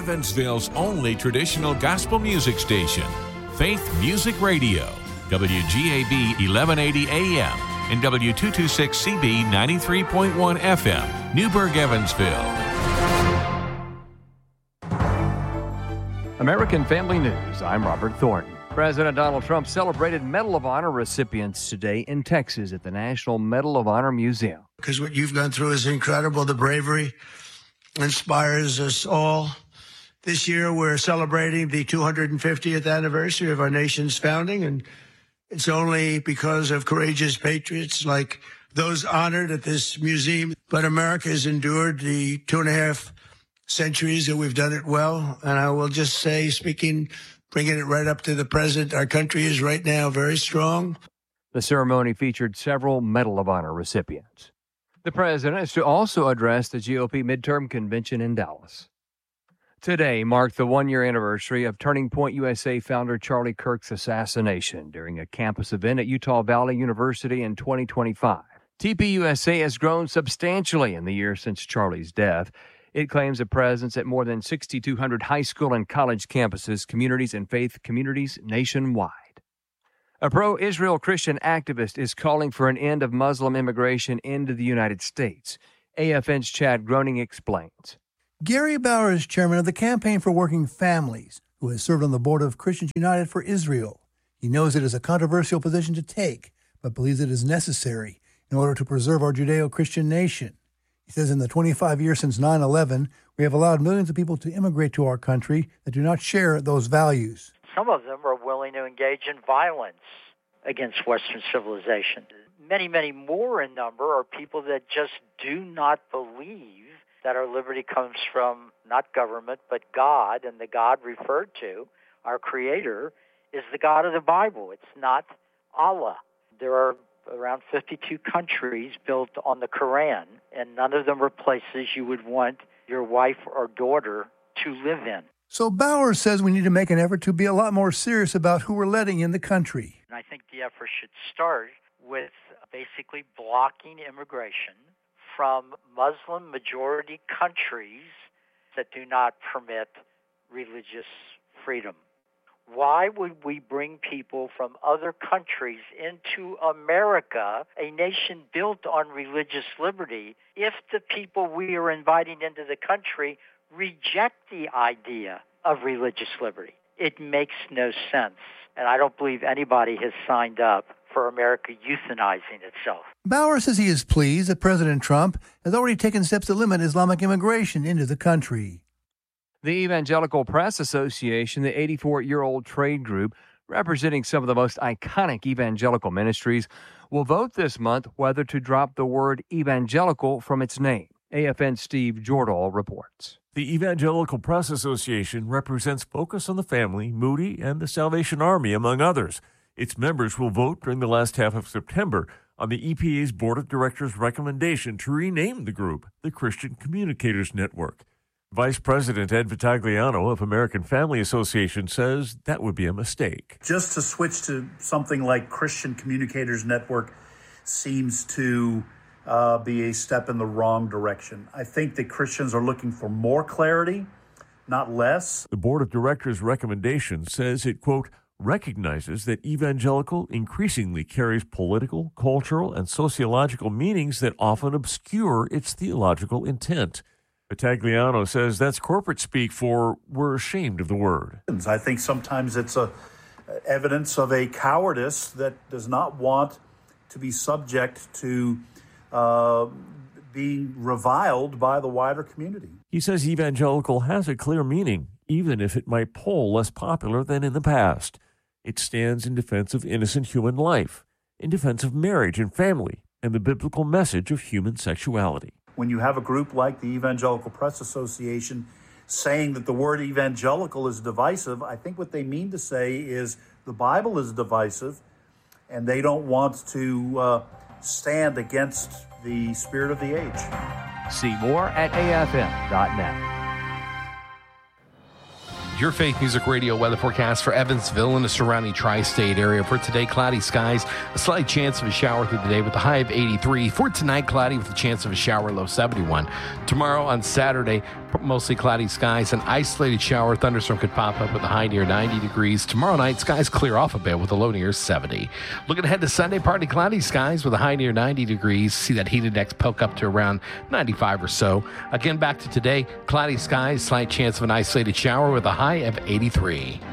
Evansville's only traditional gospel music station, Faith Music Radio, WGAB 1180 AM and W226CB 93.1 FM, Newburgh, Evansville. American Family News, I'm Robert Thornton. President Donald Trump celebrated Medal of Honor recipients today in Texas at the National Medal of Honor Museum. Because what you've gone through is incredible. The bravery inspires us all. This year, we're celebrating the 250th anniversary of our nation's founding, and it's only because of courageous patriots like those honored at this museum. But America has endured the 2.5 centuries that we've done it well. And I will just say, bringing it right up to the present, our country is right now very strong. The ceremony featured several Medal of Honor recipients. The president is to also address the GOP midterm convention in Dallas. Today marked the one-year anniversary of Turning Point USA founder Charlie Kirk's assassination during a campus event at Utah Valley University in 2025. TPUSA has grown substantially in the year since Charlie's death. It claims a presence at more than 6,200 high school and college campuses, communities, and faith communities nationwide. A pro-Israel Christian activist is calling for an end of Muslim immigration into the United States. AFN's Chad Groening explains. Gary Bauer is chairman of the Campaign for Working Families, who has served on the board of Christians United for Israel. He knows it is a controversial position to take, but believes it is necessary in order to preserve our Judeo-Christian nation. He says in the 25 years since 9/11, we have allowed millions of people to immigrate to our country that do not share those values. Some of them are willing to engage in violence against Western civilization. Many, many more in number are people that just do not believe that our liberty comes from not government, but God, and the God referred to, our Creator, is the God of the Bible. It's not Allah. There are around 52 countries built on the Quran, and none of them are places you would want your wife or daughter to live in. So Bauer says we need to make an effort to be a lot more serious about who we're letting in the country. And I think the effort should start with basically blocking immigration from Muslim-majority countries that do not permit religious freedom. Why would we bring people from other countries into America, a nation built on religious liberty, if the people we are inviting into the country reject the idea of religious liberty? It makes no sense, and I don't believe anybody has signed up for America euthanizing itself. Bauer says he is pleased that President Trump has already taken steps to limit Islamic immigration into the country. The Evangelical Press Association, the 84-year-old trade group representing some of the most iconic evangelical ministries, will vote this month whether to drop the word evangelical from its name. AFN's Steve Jordahl reports. The Evangelical Press Association represents Focus on the Family, Moody, and the Salvation Army, among others. Its members will vote during the last half of September on the EPA's Board of Directors' recommendation to rename the group the Christian Communicators Network. Vice President Ed Vitagliano of American Family Association says that would be a mistake. Just to switch to something like Christian Communicators Network seems to be a step in the wrong direction. I think that Christians are looking for more clarity, not less. The Board of Directors' recommendation says it, quote, recognizes that evangelical increasingly carries political, cultural, and sociological meanings that often obscure its theological intent. Vitagliano says that's corporate speak for we're ashamed of the word. I think sometimes it's evidence of a cowardice that does not want to be subject to being reviled by the wider community. He says evangelical has a clear meaning, even if it might poll less popular than in the past. It stands in defense of innocent human life, in defense of marriage and family, and the biblical message of human sexuality. When you have a group like the Evangelical Press Association saying that the word evangelical is divisive, I think what they mean to say is the Bible is divisive, and they don't want to stand against the spirit of the age. See more at afn.net. your Faith Music Radio weather forecast for Evansville and the surrounding tri-state area. For today, cloudy skies, a slight chance of a shower through the day with a high of 83. For tonight, cloudy with a chance of a shower, low 71. Tomorrow on Saturday, mostly cloudy skies, an isolated shower, thunderstorm could pop up with a high near 90 degrees. Tomorrow night, skies clear off a bit with a low near 70. Looking ahead to Sunday, partly cloudy skies with a high near 90 degrees. See that heat index poke up to around 95 or so. Again, back to today, cloudy skies, slight chance of an isolated shower with a high of 83.